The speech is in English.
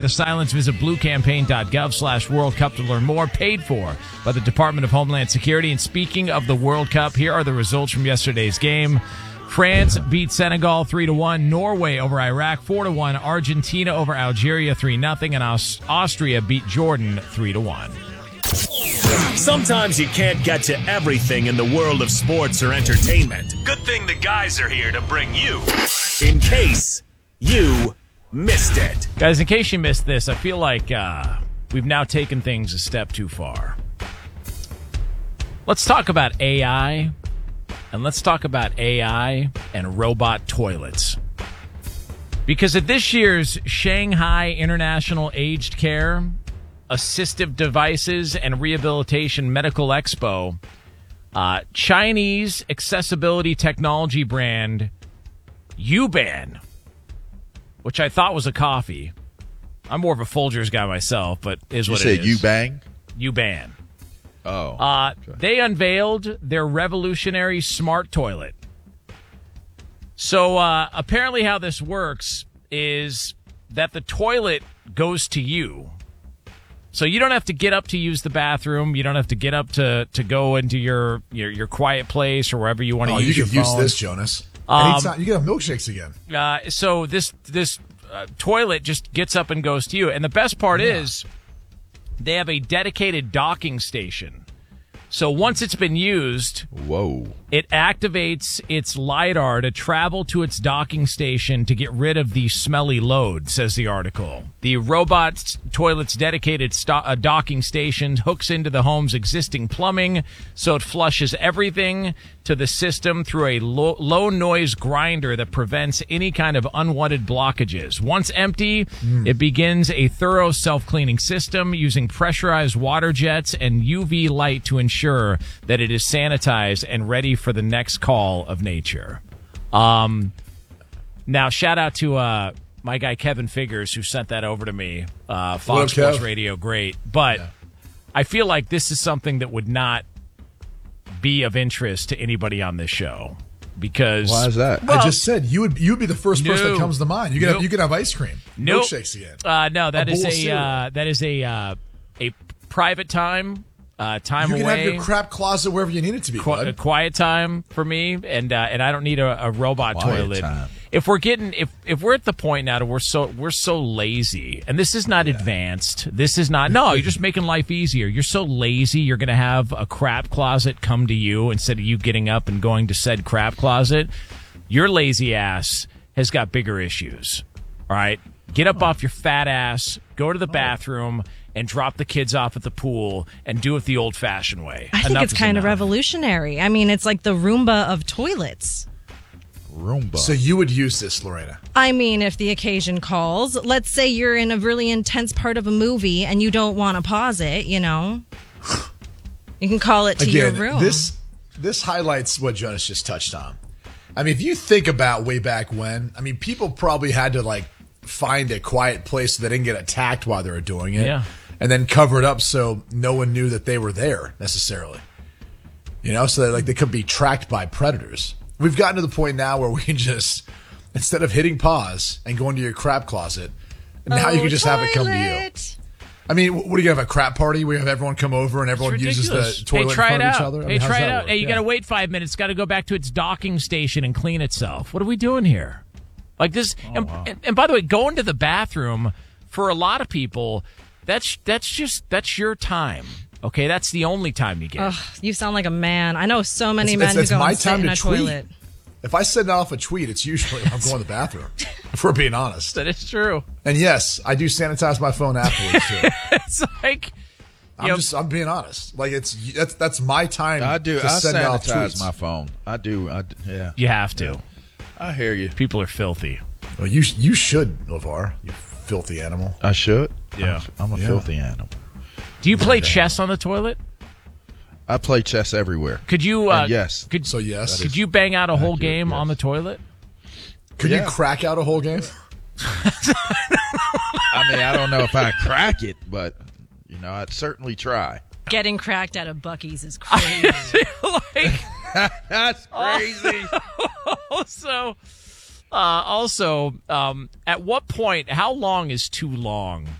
the silence, visit bluecampaign.gov/World Cup to learn more. Paid for by the Department of Homeland Security. And speaking of the World Cup, here are the results from yesterday's game. France beat Senegal 3-1. Norway over Iraq 4-1. Argentina over Algeria 3-0. And Austria beat Jordan 3-1. Sometimes you can't get to everything in the world of sports or entertainment. Good thing the guys are here to bring you in case you missed it. Guys, in case you missed this, I feel like we've now taken things a step too far. Let's talk about AI. And let's talk about AI and robot toilets. Because at this year's Shanghai International Aged Care, Assistive Devices and Rehabilitation Medical Expo, Chinese accessibility technology brand Yuban, which I thought was a coffee. I'm more of a Folgers guy myself, but is what it is. You said Yuban. Oh. They unveiled their revolutionary smart toilet. So apparently how this works is that the toilet goes to you. So you don't have to get up to use the bathroom. You don't have to get up to go into your quiet place or wherever you want to use your phone. You could use this, Jonas. Anytime, you can have milkshakes again. So this toilet just gets up and goes to you. And the best part is they have a dedicated docking station. So once it's been used, it activates its LiDAR to travel to its docking station to get rid of the smelly load, says the article. The robot toilet's dedicated docking station hooks into the home's existing plumbing, so it flushes everything to the system through a low-noise grinder that prevents any kind of unwanted blockages. Once empty, it begins a thorough self-cleaning system using pressurized water jets and UV light to ensure that it is sanitized and ready for the next call of nature. Now, shout out to my guy Kevin Figures, who sent that over to me. Fox Sports Radio, great. But I feel like this is something that would not be of interest to anybody on this show. Because why is that? Well, I just said you would be the first person that comes to mind. You can have ice cream, milkshakes again. No, that is a private time. Time away. You can have your crap closet wherever you need it to be. A quiet time for me, and I don't need a robot toilet. Time. If we're at the point now that we're so lazy, and this is not advanced. This is not. No, you're just making life easier. You're so lazy. You're going to have a crap closet come to you instead of you getting up and going to said crap closet. Your lazy ass has got bigger issues. All right, get up off your fat ass. Go to the bathroom. And drop the kids off at the pool and do it the old-fashioned way. I think it's kind of revolutionary. I mean, it's like the Roomba of toilets. Roomba. So you would use this, Lorena? I mean, if the occasion calls. Let's say you're in a really intense part of a movie and you don't want to pause it, you know. You can call it to your room. This highlights what Jonas just touched on. I mean, if you think about way back when, I mean, people probably had to, find a quiet place so they didn't get attacked while they were doing it. Yeah. And then cover it up so no one knew that they were there necessarily. You know, so that they could be tracked by predators. We've gotten to the point now where we can just, instead of hitting pause and going to your crap closet, now you can just have it come to you. I mean, what do you have, a crap party where you have everyone come over and everyone uses the toilet in front of each other? Try it out. Hey, you got to wait 5 minutes. Got to go back to its docking station and clean itself. What are we doing here? Like this, and by the way, going to the bathroom for a lot of people, that's your time. Okay, that's the only time you get. Ugh, you sound like a man. I know so many men who go and sit in a toilet. If I send off a tweet, it's usually I'm going to the bathroom. If we're being honest, that is true. And yes, I do sanitize my phone afterwards too. It's like I'm being honest. Like that's my time. I do. I send off sanitize tweets. my phone. I do. Yeah. You have to. Yeah. I hear you. People are filthy. Well, you should, LeVar. You filthy animal. I should. Yeah. I'm a filthy animal. Do you play chess on the toilet? I play chess everywhere. Could you? Yes. Yes. Could you bang out a whole game on the toilet? Could you crack out a whole game? I mean, I don't know if I crack it, but I'd certainly try. Getting cracked out of Buc-ee's is crazy. That's crazy. Also, at what point, how long is too long